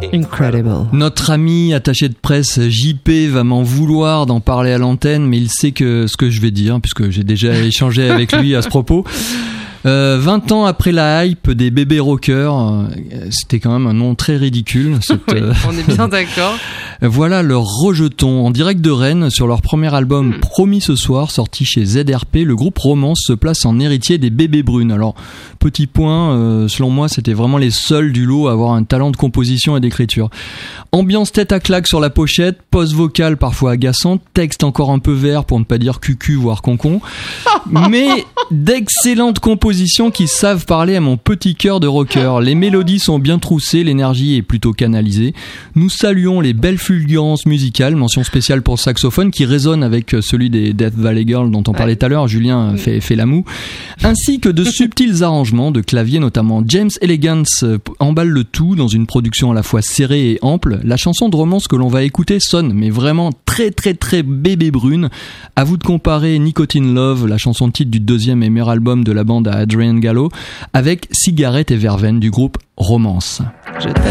Incredible. Notre ami attaché de presse JP va m'en vouloir d'en parler à l'antenne, mais il sait ce que je vais dire, puisque j'ai déjà échangé avec lui à ce propos. 20 ans après la hype des bébés rockers, c'était quand même un nom très ridicule. Oui, on est bien d'accord. Voilà leur rejeton en direct de Rennes sur leur premier album Promis ce soir, sorti chez ZRP. Le groupe Romance se place en héritier des bébés brunes. Alors, petit point, selon moi, c'était vraiment les seuls du lot à avoir un talent de composition et d'écriture. Ambiance tête à claque sur la pochette, pose vocale parfois agaçante, texte encore un peu vert pour ne pas dire cucu voire concon, mais d'excellentes compositions qui savent parler à mon petit cœur de rocker. Les mélodies sont bien troussées, l'énergie est plutôt canalisée. Nous saluons les belles fulgurances musicales, mention spéciale pour le saxophone qui résonne avec celui des Death Valley Girls dont on parlait tout à l'heure, Julien fait la moue, ainsi que de subtils arrangements de clavier, notamment James Elegance emballe le tout dans une production à la fois serrée et ample. La chanson de Romance que l'on va écouter sonne mais vraiment très très très bébé brune. À vous de comparer Nicotine Love, la chanson de titre du deuxième et meilleur album de la bande à Adrian Gallo, avec Cigarette et Verveine du groupe Romance.